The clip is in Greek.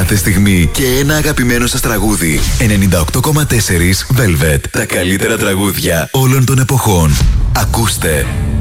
κάθε στιγμή και ένα αγαπημένο σας τραγούδι. 98,4 Velvet. Τα καλύτερα τραγούδια όλων των εποχών. Ακούστε